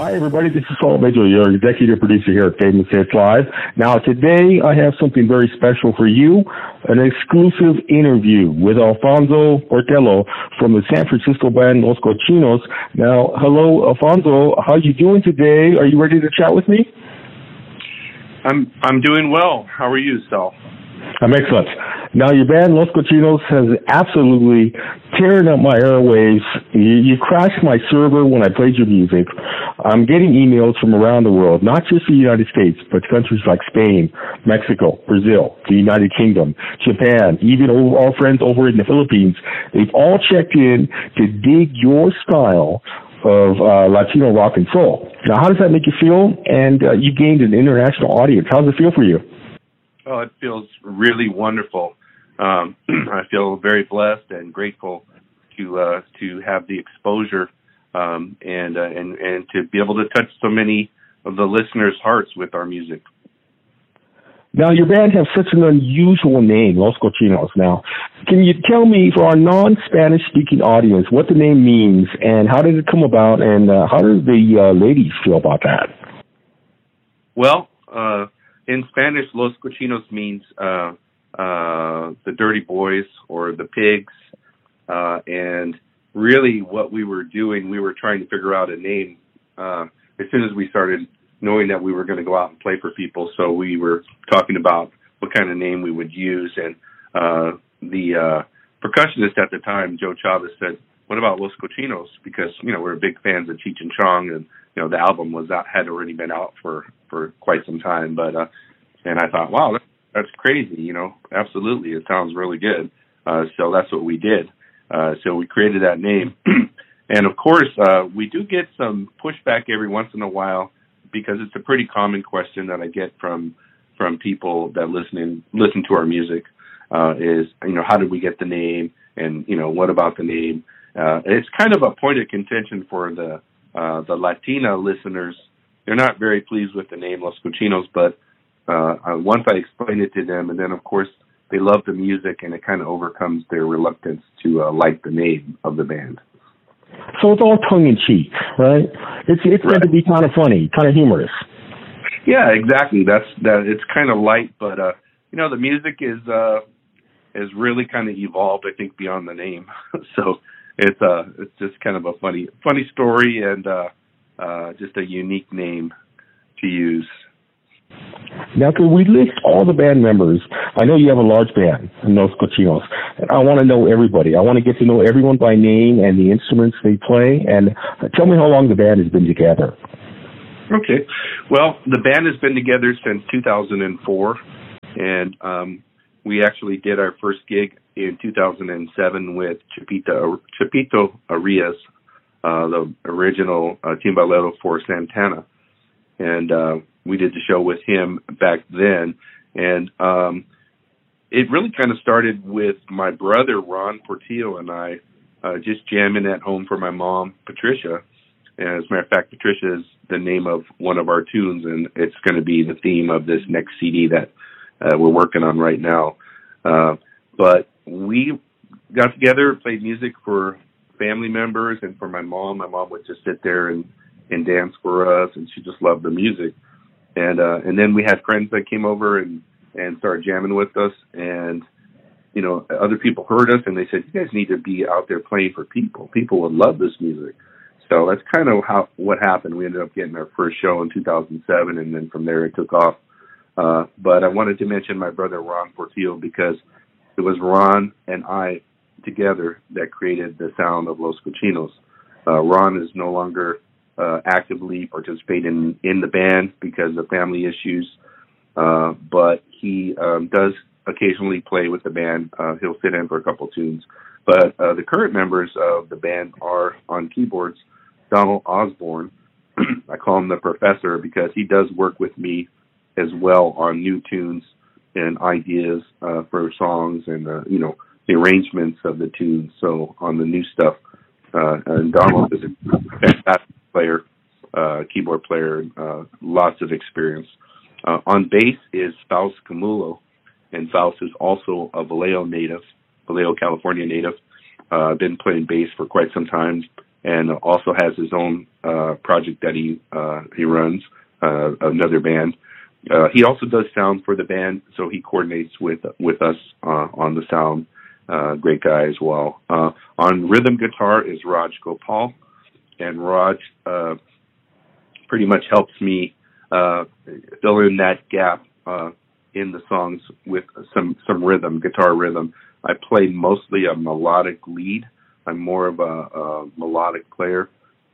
Hi, everybody. This is Saul Major, your executive producer here at Famous Hits Live. Now, today I have something very special for you, an exclusive interview with Alfonso Portillo from the San Francisco band Los Cochinos. Now, hello, Alfonso. How are you doing today? Are you ready to chat with me? I'm doing well. How are you, Saul? I'm excellent. Now, your band, Los Cochinos, has absolutely tearing up my airwaves. You crashed my server when I played your music. I'm getting emails from around the world, not just the United States, but countries like Spain, Mexico, Brazil, the United Kingdom, Japan, even our friends over in the Philippines. They've all checked in to dig your style of Latino rock and soul. Now, how does that make you feel? And you gained an international audience. How does it feel for you? Oh, it feels really wonderful. I feel very blessed and grateful to have the exposure and to be able to touch so many of the listeners' hearts with our music. Now, your band has such an unusual name, Los Cochinos. Now, can you tell me, for our non-Spanish-speaking audience, what the name means, and how did it come about, and how do the ladies feel about that? Well, in Spanish, Los Cochinos means the dirty boys or the pigs. And really what we were doing, we were trying to figure out a name as soon as we started knowing that we were going to go out and play for people. So we were talking about what kind of name we would use. And the percussionist at the time, Joe Chavez, said, what about Los Cochinos? Because, we're big fans of Cheech and Chong, and, the album had already been out for quite some time. But and I thought, wow, that's crazy, absolutely. It sounds really good. So that's what we did. So we created that name. And of course, we do get some pushback every once in a while, because it's a pretty common question that I get from people that listen to our music, is, how did we get the name? And, what about the name? It's kind of a point of contention for the Latina listeners. They're not very pleased with the name Los Cochinos, but once I explain it to them, and then, of course, they love the music, and it kind of overcomes their reluctance to like the name of the band. So it's all tongue-in-cheek, right? It's right. meant to be kind of funny, kind of humorous. Yeah, exactly. It's kind of light, but the music is really kind of evolved, I think, beyond the name. So it's just kind of a funny story, and just a unique name to use. Now, can we list all the band members? I know you have a large band, Los Cochinos. I want to know everybody. I want to get to know everyone by name and the instruments they play. And tell me how long the band has been together. Okay. Well, the band has been together since 2004. And we actually did our first gig in 2007 with Chapito Arias, the original timbalero for Santana. And we did the show with him back then. And it really kind of started with my brother, Ron Portillo, and I just jamming at home for my mom, Patricia. And as a matter of fact, Patricia is the name of one of our tunes, and it's going to be the theme of this next CD that we're working on right now. But we got together, played music for family members and for my mom. My mom would just sit there and dance for us, and she just loved the music. And then we had friends that came over and started jamming with us, and other people heard us, and they said, you guys need to be out there playing for people. People would love this music. So that's kind of what happened. We ended up getting our first show in 2007, and then from there it took off. But I wanted to mention my brother Ron Portillo, because it was Ron and I together that created the sound of Los Cochinos. Ron is no longer actively participating in the band because of family issues, but he does occasionally play with the band. He'll sit in for a couple tunes. But the current members of the band are on keyboards, Donald Osborne. I call him the professor because he does work with me as well on new tunes and ideas for songs and, the arrangements of the tunes. So on the new stuff, and Donald is a fantastic player, keyboard player, lots of experience. On bass is Faust Camulo, and Faust is also a Vallejo native, Vallejo, California native. Been playing bass for quite some time, and also has his own project that he runs, another band. He also does sound for the band, so he coordinates with us on the sound. Great guy as well. On rhythm guitar is Raj Gopal, and Raj pretty much helps me fill in that gap in the songs with some rhythm, guitar rhythm. I play mostly a melodic lead. I'm more of a melodic player,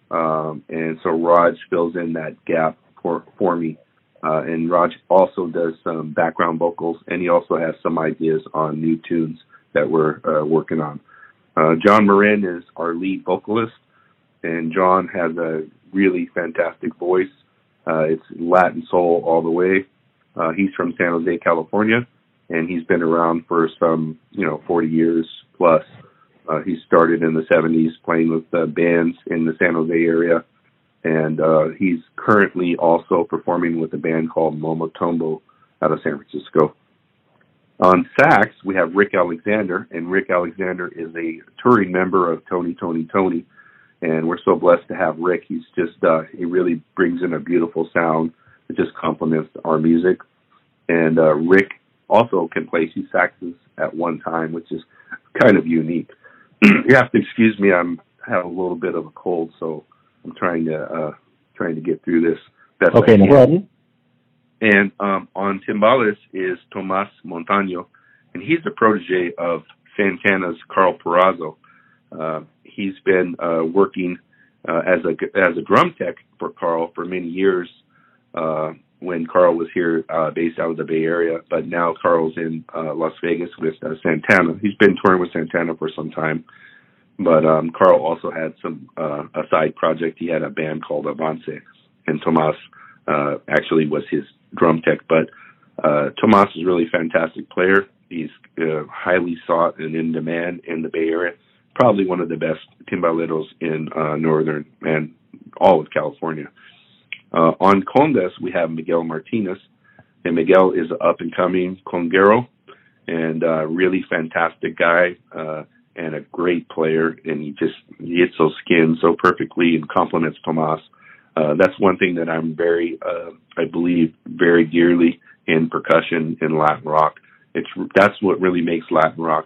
and so Raj fills in that gap for me. And Raj also does some background vocals, and he also has some ideas on new tunes that we're working on. John Marin is our lead vocalist, and John has a really fantastic voice. It's Latin soul all the way. He's from San Jose, California, and he's been around for some, 40 years plus. He started in the 70s playing with bands in the San Jose area, and he's currently also performing with a band called Momotombo out of San Francisco. On sax, we have Rick Alexander, and Rick Alexander is a touring member of Tony, and we're so blessed to have Rick. He's just, he really brings in a beautiful sound that just complements our music. And Rick also can play two saxes at one time, which is kind of unique. You have to excuse me, I have a little bit of a cold, so I'm trying to get through this. That's okay, no problem. And on timbales is Tomas Montaño, and he's a protege of Santana's Carl Perazzo. He's been working as a drum tech for Carl for many years when Carl was here based out of the Bay Area, but now Carl's in Las Vegas with Santana. He's been touring with Santana for some time, but Carl also had a side project. He had a band called Avance, and Tomas actually was his drum tech, but Tomas is a really fantastic player. He's highly sought and in demand in the Bay Area. Probably one of the best timbaleros in northern and all of California. On congas, we have Miguel Martinez, and Miguel is an up-and-coming conguero and really fantastic guy and a great player, and he hits those skins so perfectly and complements Tomas. That's one thing that I'm I believe very dearly in percussion in Latin rock. That's what really makes Latin rock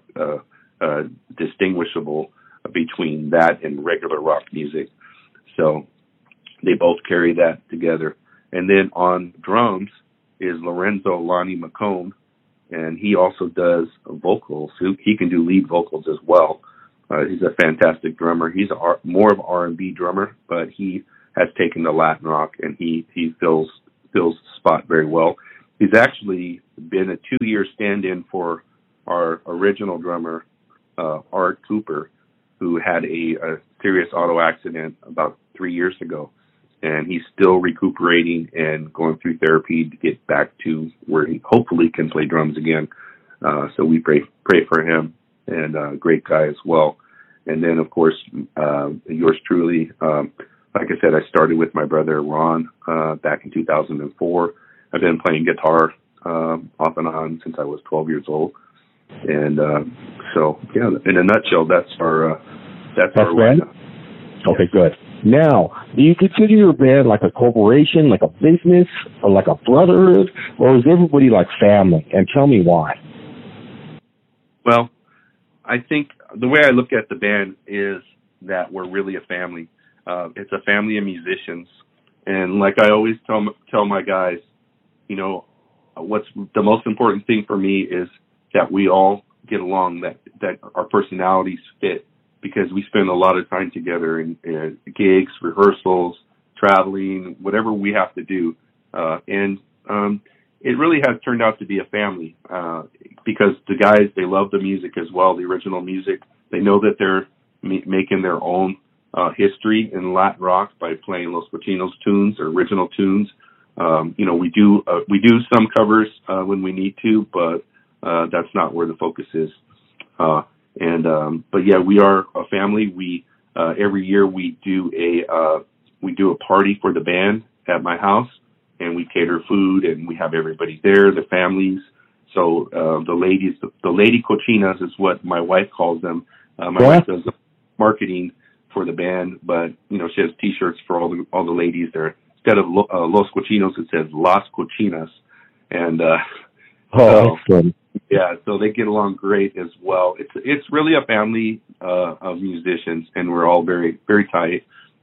distinguishable between that and regular rock music. So they both carry that together. And then on drums is Lorenzo Lonnie McCone, and he also does vocals. He can do lead vocals as well. He's a fantastic drummer. He's more of an R&B drummer, but he has taken the Latin rock, and he fills the spot very well. He's actually been a 2-year stand-in for our original drummer, Art Cooper, who had a serious auto accident about 3 years ago. And he's still recuperating and going through therapy to get back to where he hopefully can play drums again. So we pray for him, and a great guy as well. And then, of course, yours truly, like I said, I started with my brother Ron back in 2004. I've been playing guitar off and on since I was 12 years old. And so, yeah, in a nutshell, that's our band. Okay, good. Now, do you consider your band like a corporation, like a business, or like a brotherhood, or is everybody like family? And tell me why. Well, I think the way I look at the band is that we're really a family. It's a family of musicians. And like I always tell my guys, what's the most important thing for me is that we all get along, that our personalities fit, because we spend a lot of time together in gigs, rehearsals, traveling, whatever we have to do. And it really has turned out to be a family because the guys, they love the music as well, the original music. They know that they're making their own history in Latin rock by playing Los Cochinos tunes or original tunes. We do some covers when we need to, but that's not where the focus is. But yeah, we are a family. We every year we do a party for the band at my house, and we cater food, and we have everybody there, the families. So the lady cochinas is what my wife calls them. My wife does the marketing for the band, but she has T-shirts for all the ladies there. Instead of Los Cochinos, it says Las Cochinas, and excellent. Yeah, so they get along great as well. It's really a family of musicians, and we're all very, very tight.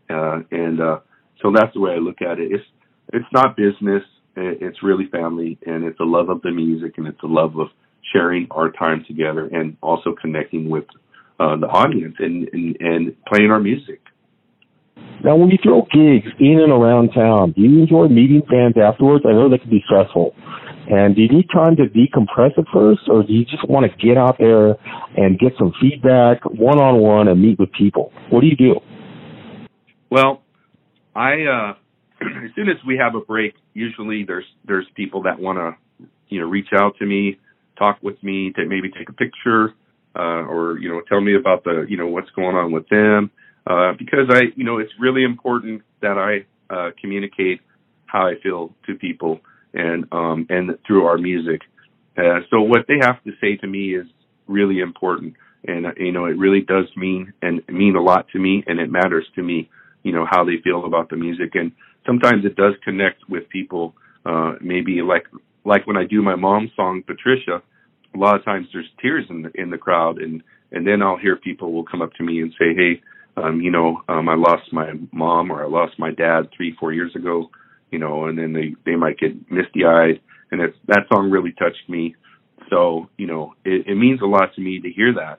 So that's the way I look at it. It's not business. It's really family, and it's a love of the music, and it's a love of sharing our time together, and also connecting with the audience and playing our music. Now, when you throw gigs in and around town, do you enjoy meeting fans afterwards? I know that can be stressful. And do you need time to decompress at first, or do you just want to get out there and get some feedback one-on-one and meet with people? What do you do? Well, I as soon as we have a break, usually there's people that want to reach out to me, talk with me, to maybe take a picture, or tell me about the what's going on with them, because it's really important that I communicate how I feel to people, and through our music. So what they have to say to me is really important, and it really does mean a lot to me, and it matters to me, how they feel about the music. And sometimes it does connect with people, maybe like when I do my mom's song Patricia. A lot of times there's tears in the crowd, and then I'll hear people will come up to me and say, hey, I lost my mom, or I lost my dad 3-4 years ago, and then they might get misty-eyed, and that song really touched me. So, it means a lot to me to hear that.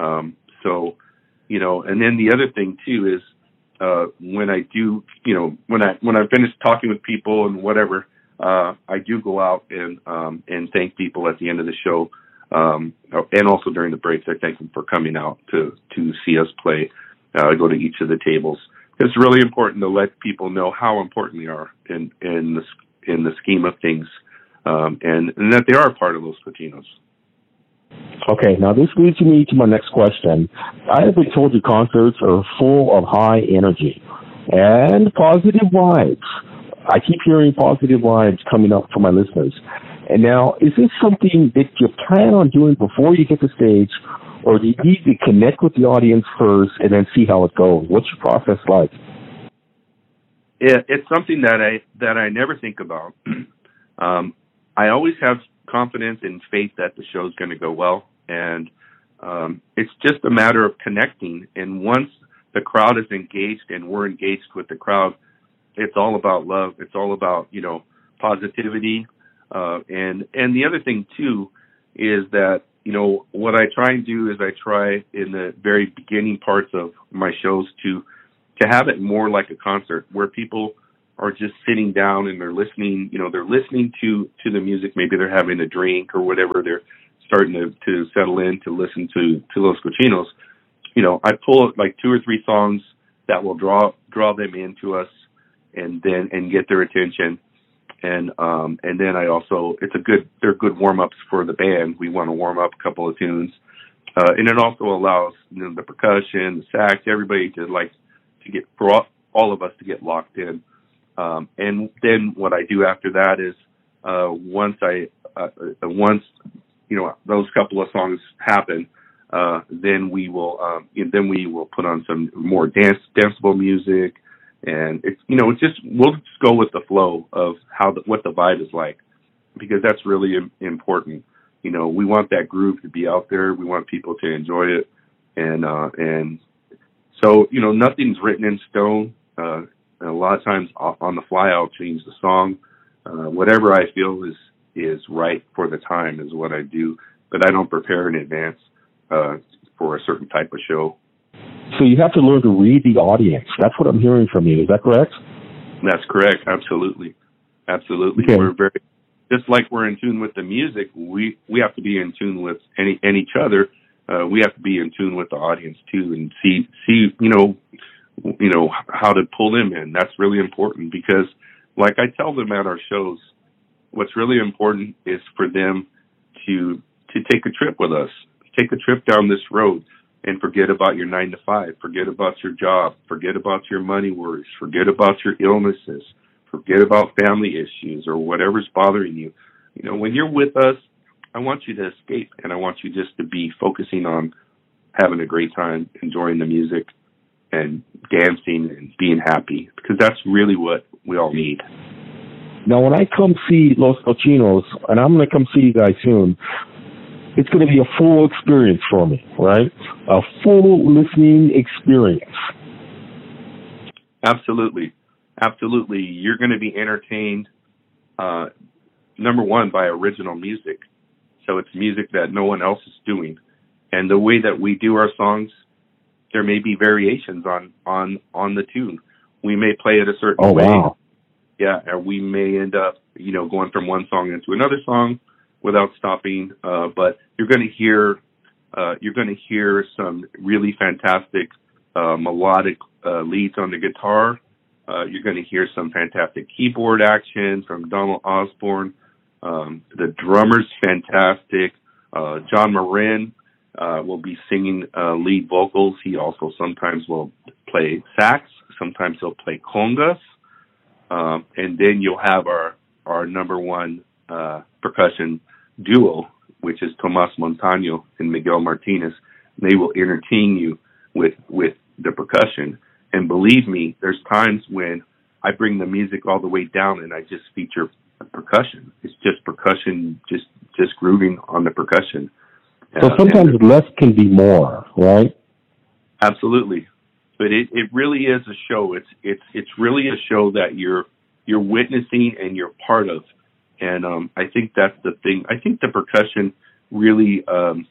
And then the other thing too is, when I do, when I finish talking with people and whatever, I do go out and thank people at the end of the show, and also during the breaks. I thank them for coming out to see us play. I go to each of the tables. It's really important to let people know how important they are in the scheme of things, and that they are a part of Los Cochinos. Okay, now this leads me to my next question. I have been told your concerts are full of high energy and positive vibes. I keep hearing positive vibes coming up from my listeners. And now, is this something that you plan on doing before you hit the stage, or do you need to connect with the audience first and then see how it goes? What's your process like? It's something that I never think about. I always have confidence and faith that the show's going to go well, and it's just a matter of connecting. And once the crowd is engaged and we're engaged with the crowd, it's all about love. It's all about positivity. And the other thing too is that what I try and do is I try in the very beginning parts of my shows to have it more like a concert, where people are just sitting down and they're listening. They're listening to the music. Maybe they're having a drink or whatever. They're starting to settle in to listen to Los Cochinos. I pull like 2 or 3 songs that will draw them into us, and get their attention. And then I also, they're good warm-ups for the band. We want to warm up a couple of tunes. And it also allows the percussion, the sax, everybody for all of us to get locked in. And then what I do after that is, once those couple of songs happen, then we will put on some more danceable music. And we'll just go with the flow of what the vibe is like, because that's really important. We want that groove to be out there. We want people to enjoy it, and so nothing's written in stone. And a lot of times on the fly, I'll change the song. Whatever I feel is right for the time is what I do, but I don't prepare in advance for a certain type of show. So you have to learn to read the audience. That's what I'm hearing from you. Is that correct? That's correct. Absolutely. Okay. We're just like we're in tune with the music. We have to be in tune with each other. We have to be in tune with the audience too, and see how to pull them in. That's really important, because like I tell them at our shows, what's really important is for them to take a trip with us. Take a trip down this road and forget about your 9 to 5, forget about your job, forget about your money worries, forget about your illnesses, forget about family issues or whatever's bothering you. When you're with us, I want you to escape, and I want you just to be focusing on having a great time, enjoying the music, and dancing and being happy, because that's really what we all need. Now, when I come see Los Cochinos, and I'm going to come see you guys soon, it's going to be a full experience for me, right? A full listening experience. Absolutely. Absolutely. You're going to be entertained, number one, by original music. So it's music that no one else is doing. And the way that we do our songs, there may be variations on the tune. We may play it a certain way. Wow. Yeah, and we may end up, going from one song into another song without stopping. But you're going to hear some really fantastic melodic leads on the guitar. You're going to hear some fantastic keyboard action from Donald Osborne. The drummer's fantastic. John Marin will be singing lead vocals. He also sometimes will play sax. Sometimes he'll play congas. And then you'll have our number one percussion duo, which is Tomas Montano and Miguel Martinez. They will entertain you with the percussion. And believe me, there's times when I bring the music all the way down and I just feature percussion. It's just percussion, just grooving on the percussion. So sometimes less can be more, right? Absolutely. But it really is a show. It's really a show that you're witnessing and you're part of. And I think that's the thing. I think the percussion really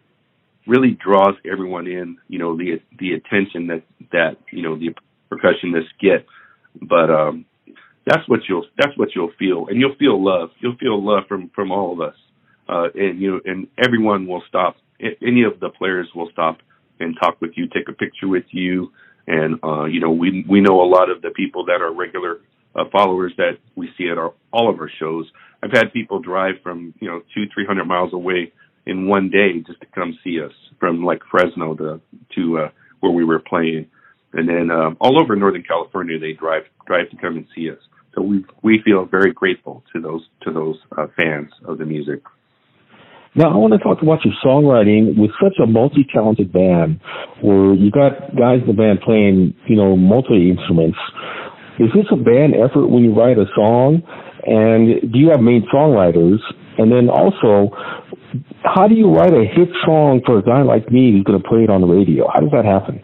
draws everyone in. The attention that the percussionists get. But that's what you'll feel, and you'll feel love. You'll feel love from all of us. And everyone will stop. Any of the players will stop and talk with you, take a picture with you. And, we know a lot of the people that are regular followers that we see at all of our shows. I've had people drive from, 200-300 miles away in one day just to come see us, from like Fresno to where we were playing. And then all over Northern California, they drive to come and see us. So we feel very grateful to those fans of the music. Now, I want to talk about your songwriting with such a multi-talented band, where you got guys in the band playing, multi-instruments. Is this a band effort when you write a song? And do you have main songwriters? And then also, how do you write a hit song for a guy like me who's going to play it on the radio? How does that happen?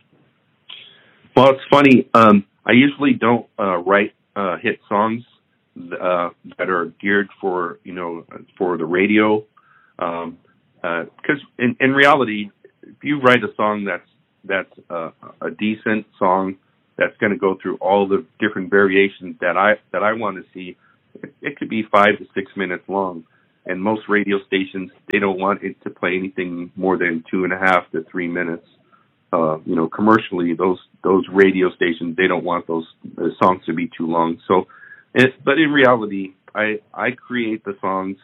Well, it's funny. I usually don't write hit songs that are geared for the radio. Because in reality, if you write a song that's a decent song that's going to go through all the different variations that I want to see, it could be 5 to 6 minutes long. And most radio stations, they don't want it to play anything more than 2.5 to 3 minutes. Commercially, those radio stations, they don't want those songs to be too long. So, but in reality, I create the songs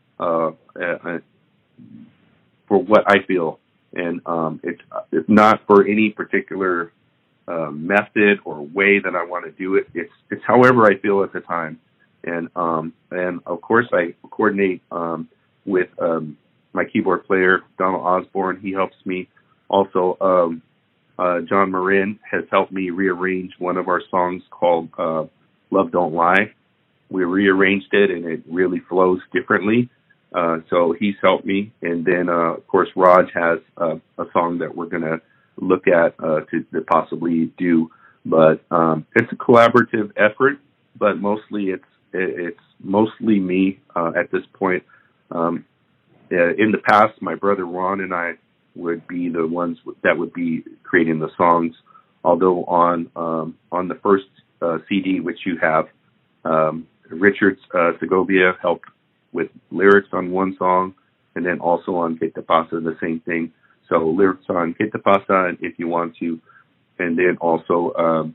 for what I feel, and it's not for any particular method or way that I want to do it. It's however I feel at the time, and of course I coordinate with my keyboard player Donald Osborne. He helps me. Also, John Marin has helped me rearrange one of our songs called "Love Don't Lie." We rearranged it, and it really flows differently. So he's helped me. And then, of course, Raj has a song that we're going to look at to possibly do. But it's a collaborative effort, but mostly it's mostly me at this point. In the past, my brother Ron and I would be the ones that would be creating the songs. Although on the first CD, which you have, Richard Segovia helped with lyrics on one song, and then also on Que Te Pasa, the same thing. So lyrics on Que Te Pasa, If You Want To, and then also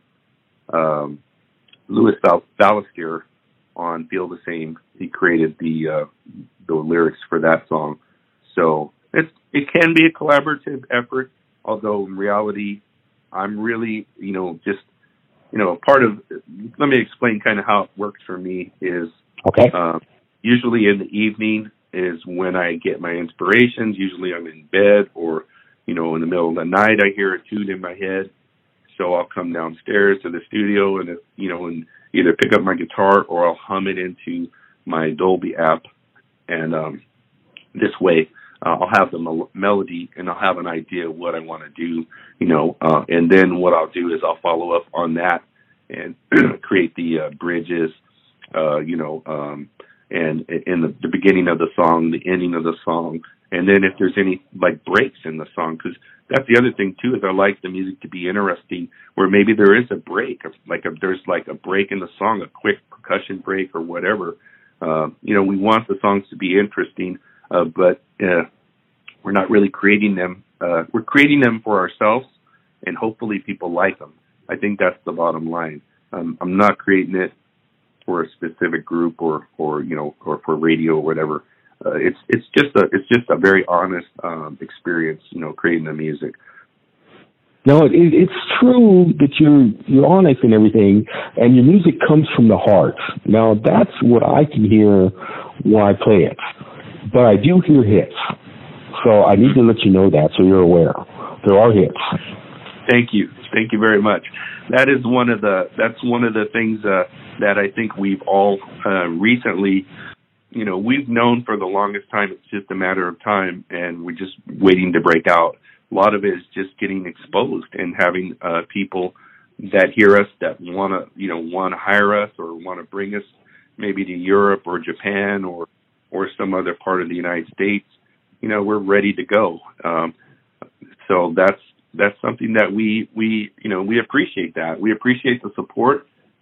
Louis Ballester on Feel the Same. He created the lyrics for that song. So it can be a collaborative effort, although in reality, I'm really, just, part of, let me explain kind of how it works for me is, okay. Usually in the evening is when I get my inspirations. Usually I'm in bed or, in the middle of the night, I hear a tune in my head. So I'll come downstairs to the studio and, and either pick up my guitar or I'll hum it into my Dolby app. And this way, I'll have the melody and I'll have an idea of what I want to do, and then what I'll do is I'll follow up on that and create the bridges, and in the beginning of the song, the ending of the song. And then if there's any like breaks in the song, because that's the other thing too, is I like the music to be interesting, where maybe there is a break, there's a break in the song, a quick percussion break or whatever. We want the songs to be interesting, but we're not really creating them. We're creating them for ourselves, and hopefully people like them. I think that's the bottom line. I'm not creating it for a specific group or for radio or whatever. It's just a very honest experience, creating the music. No, it's true that you're honest and everything, and your music comes from the heart. Now, that's what I can hear when I play it. But I do hear hits, so I need to let you know that so you're aware. There are hits. Thank you very much. That's one of the things that I think we've all recently, we've known for the longest time. It's just a matter of time, and we're just waiting to break out. A lot of it is just getting exposed and having people that hear us that want to hire us or want to bring us maybe to Europe or Japan or some other part of the United States. We're ready to go. So that's something that we appreciate that. We appreciate the support,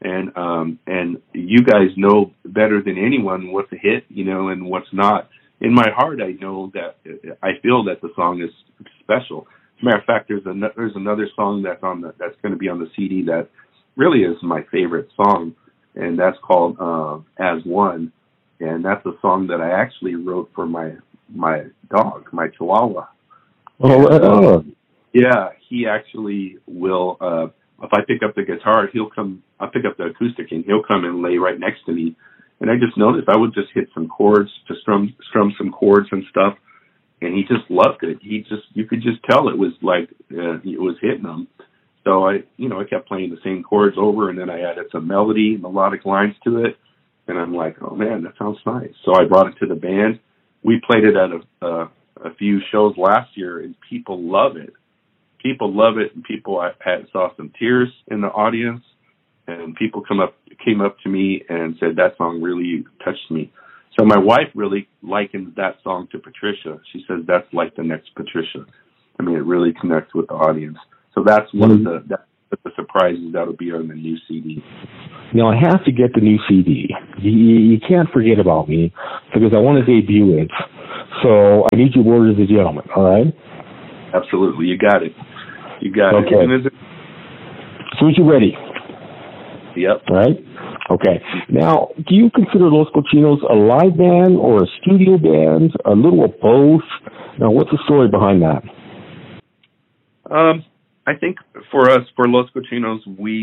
and you guys know better than anyone what's a hit, and what's not. In my heart, I know that I feel that the song is special. As a matter of fact, there's another song that's going to be on the CD that really is my favorite song, and that's called As One, and that's a song that I actually wrote for my dog, my Chihuahua. Oh. Yeah, he actually will. If I pick up the guitar, I'll pick up the acoustic, and he'll come and lay right next to me. And I just noticed I would just hit some chords, to strum some chords and stuff, and he just loved it. You could just tell it was like it was hitting him. So I kept playing the same chords over, and then I added some melodic lines to it, and I'm like, oh man, that sounds nice. So I brought it to the band. We played it at a few shows last year, and people love it. People love it, and saw some tears in the audience, and people came up to me and said that song really touched me. So my wife really likens that song to Patricia. She says that's like the next Patricia. I mean, it really connects with the audience. So that's one of the surprises that'll be on the new CD. Now, I have to get the new CD. You can't forget about me because I want to debut it. So I need your word as a gentleman, all right? Absolutely. You got it. Okay. As soon as you're ready. Yep. All right? Okay. Now, do you consider Los Cochinos a live band or a studio band, a little of both? Now, what's the story behind that? I think for us, for Los Cochinos,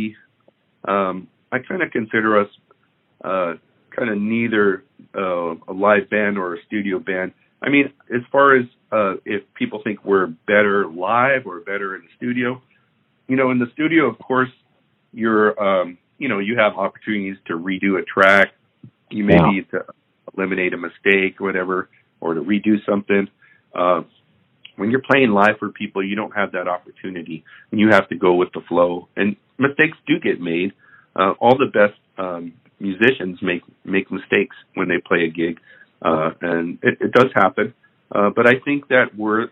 I kind of consider us kind of neither a live band or a studio band. I mean, as far as if people think we're better live or better in the studio, in the studio, of course, you're, you have opportunities to redo a track. You may need to eliminate a mistake or whatever, or to redo something. When you're playing live for people, you don't have that opportunity, and you have to go with the flow. And mistakes do get made. All the best musicians make mistakes when they play a gig, and it does happen. But I think that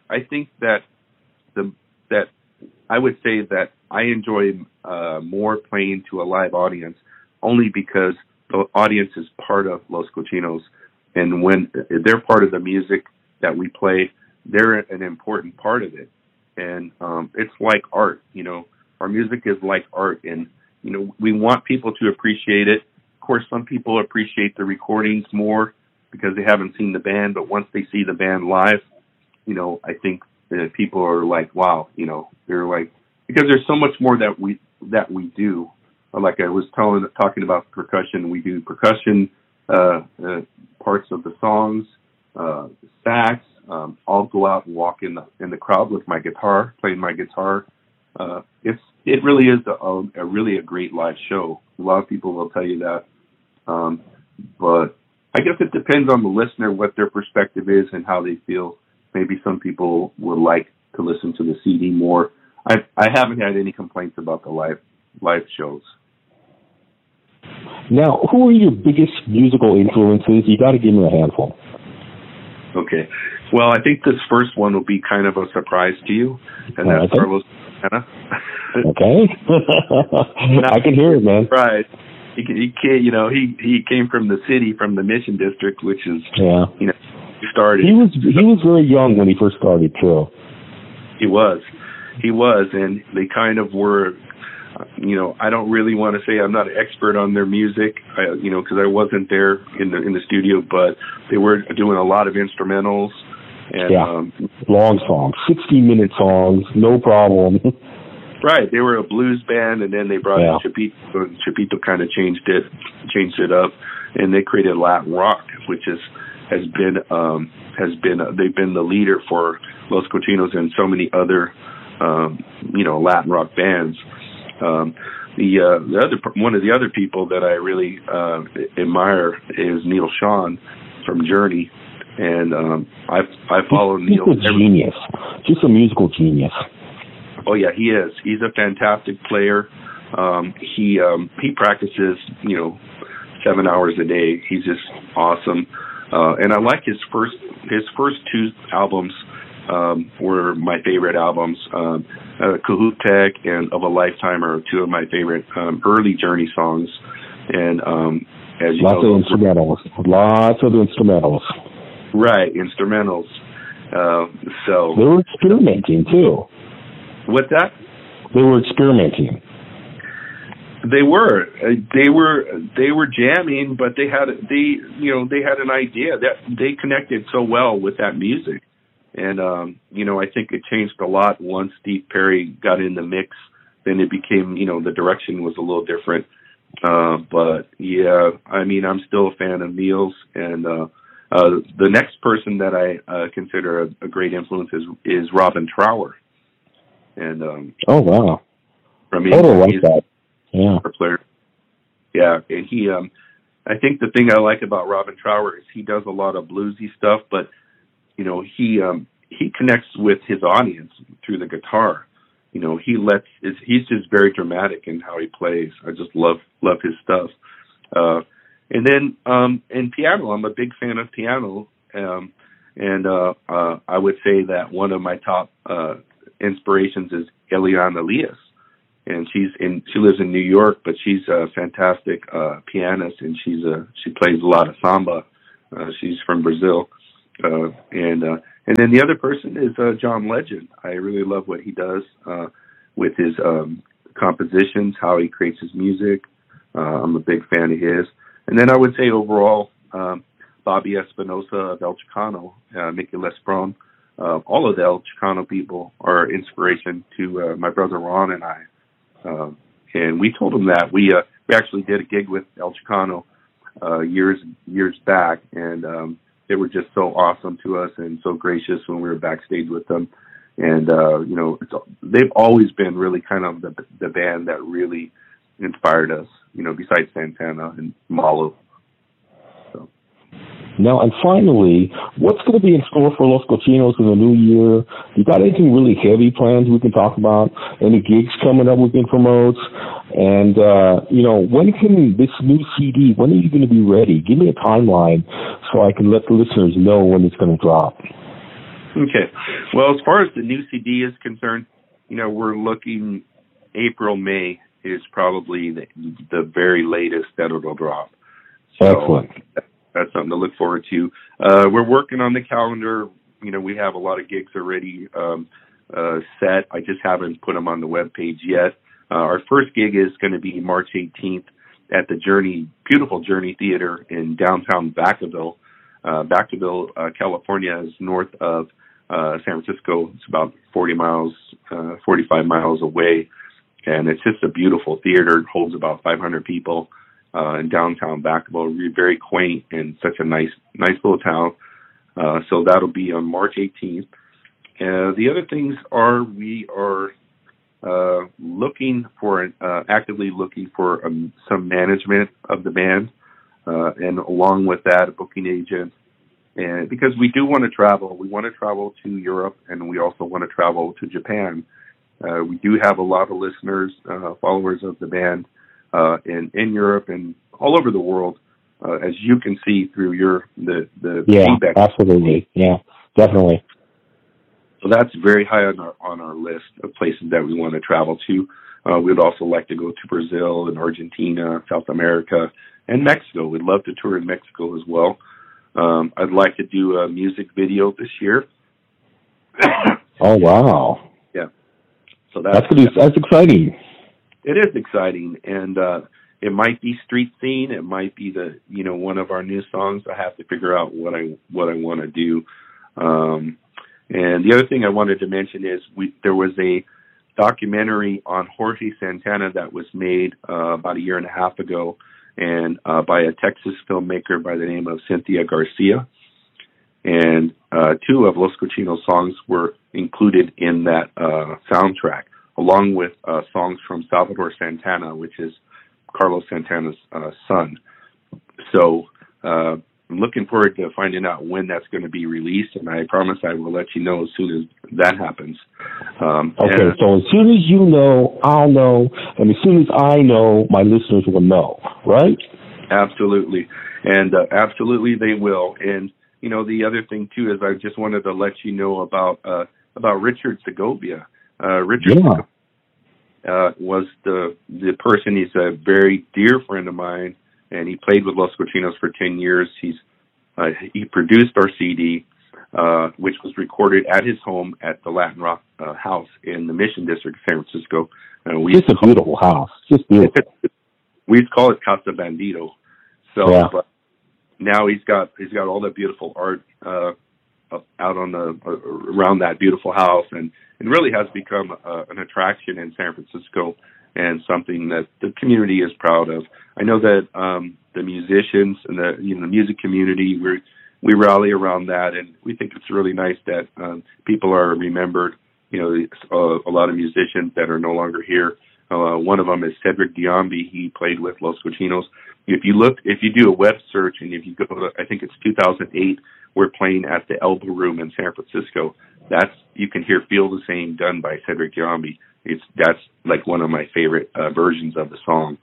I would say that I enjoy more playing to a live audience, only because the audience is part of Los Cochinos, and when they're part of the music that we play, they're an important part of it. And it's like art, our music is like art, and we want people to appreciate it. Of course, some people appreciate the recordings more because they haven't seen the band, but once they see the band live, I think that people are like, wow, they're like, because there's so much more that we do. Like I was talking about percussion, we do percussion parts of the songs, sax. I'll go out and walk in the crowd with my guitar, playing my guitar. It really is a really a great live show. A lot of people will tell you that, but I guess it depends on the listener what their perspective is and how they feel. Maybe some people would like to listen to the CD more. I haven't had any complaints about the live shows. Now, who are your biggest musical influences? You got to give me a handful. Okay. Well, I think this first one will be kind of a surprise to you, and that's Carlos Santana. Okay. I can hear it, man. Right. He came from the city, from the Mission District, which is, he started. He was very young when he first started, too. He was, and they kind of were, I don't really want to say I'm not an expert on their music, because I wasn't there in the studio, but they were doing a lot of instrumentals. And, long songs, 60-minute songs, no problem. Right, they were a blues band, and then they brought in Chapito, and Chapito kind of changed it up, and they created Latin rock, which has been they've been the leader for Los Cochinos and so many other Latin rock bands. One of the other people that I really admire is Neil Schon from Journey, and I follow Neil. He's a genius, just a musical genius. Oh yeah, he is. He's a fantastic player. He practices 7 hours a day. He's just awesome, and I like his first two albums. Were my favorite albums. Cahootech and Of a Lifetime are two of my favorite early Journey songs. And as you know, lots of instrumentals. Right, instrumentals. So they were experimenting too. What's that? They were experimenting. They were jamming, but they had an idea that they connected so well with that music. And, I think it changed a lot once Steve Perry got in the mix. Then it became, the direction was a little different. But, yeah, I'm still a fan of Neil's. And the next person that I consider a great influence is Robin Trower. And oh, wow. From England, I like that. Yeah. Player. Yeah, and he I think the thing I like about Robin Trower is he does a lot of bluesy stuff, but he connects with his audience through the guitar. He's just very dramatic in how he plays. I just love his stuff. And then in piano, I'm a big fan of piano. And I would say that one of my top inspirations is Eliane Elias. And she lives in New York, but she's a fantastic pianist, and she plays a lot of samba. She's from Brazil. And then the other person is John Legend. I really love what he does with his compositions, how he creates his music. I'm a big fan of his. And then I would say overall, Bobby Espinosa of El Chicano, Mickey Lesprone, all of the El Chicano people are inspiration to my brother Ron and I. And we told him that we actually did a gig with El Chicano years back, and they were just so awesome to us and so gracious when we were backstage with them. And they've always been really kind of the band that really inspired us, besides Santana and Malo. So. Now, and finally, what's going to be in store for Los Cochinos in the new year? You got anything really heavy planned we can talk about? Any gigs coming up we can promote? And, when can this new CD, when are you going to be ready? Give me a timeline so I can let the listeners know when it's going to drop. Okay. Well, as far as the new CD is concerned, we're looking April, May is probably the very latest that it'll drop. So, excellent. That's something to look forward to. We're working on the calendar. We have a lot of gigs already set. I just haven't put them on the webpage yet. Our first gig is going to be March 18th at the beautiful Journey Theater in downtown Vacaville. Vacaville, California is north of San Francisco. It's about 45 miles away. And it's just a beautiful theater. It holds about 500 people. In downtown Vacaville, very quaint and such a nice little town. So that'll be on March 18th. The other things are we are actively looking for some management of the band, and along with that, a booking agent. And because we do want to travel, we want to travel to Europe, and we also want to travel to Japan. We do have a lot of listeners, followers of the band, in Europe and all over the world, as you can see through the feedback. Absolutely, yeah, definitely. So that's very high on our list of places that we want to travel to. We'd also like to go to Brazil and Argentina, South America, and Mexico. We'd love to tour in Mexico as well. I'd like to do a music video this year. Oh, wow. Yeah. So that's exciting. It is exciting, and it might be street scene. It might be one of our new songs. I have to figure out what I want to do. And the other thing I wanted to mention is there was a documentary on Jorge Santana that was made about a year and a half ago, and by a Texas filmmaker by the name of Cynthia Garcia. And 2 of Los Cochinos songs were included in that soundtrack, along with songs from Salvador Santana, which is Carlos Santana's son. So I'm looking forward to finding out when that's going to be released, and I promise I will let you know as soon as that happens. Okay, so as soon as you know, I'll know, and as soon as I know, my listeners will know, right? Absolutely, and absolutely they will. And the other thing too is I just wanted to let you know about Richard Segovia. Richard was the person. He's a very dear friend of mine, and he played with Los Cochinos for 10 years. He produced our CD, which was recorded at his home at the Latin Rock House in the Mission District of San Francisco. It's a beautiful house. Just beautiful. We used to call it Casa Bandito. So but now he's got all that beautiful art out on around that beautiful house, and it really has become an attraction in San Francisco and something that the community is proud of. I know that the musicians and the music community, we rally around that, and we think it's really nice that people are remembered. A lot of musicians that are no longer here. One of them is Cedric Diombi. He played with Los Cochinos. If you do a web search, and if you go to, I think it's 2008, we're playing at the Elbow Room in San Francisco. You can hear "Feel the Same" done by Cedric Diombi. That's like one of my favorite versions of the song.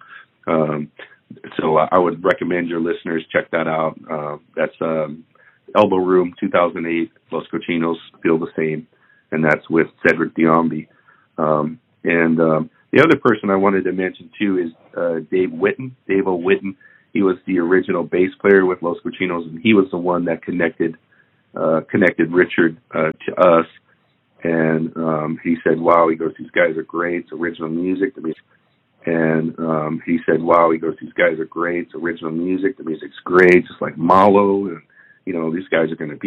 So I would recommend your listeners check that out. That's Elbow Room 2008, Los Cochinos, "Feel the Same," and that's with Cedric Diombi. The other person I wanted to mention too is Dave Whitten. Dave O'Whitten. He was the original bass player with Los Cochinos, and he was the one that connected Richard to us. And he said, "Wow," he goes, "these guys are great. It's original music." And he said, "Wow," he goes, "these guys are great. It's original music. The music's great, just like Malo. And these guys are going to be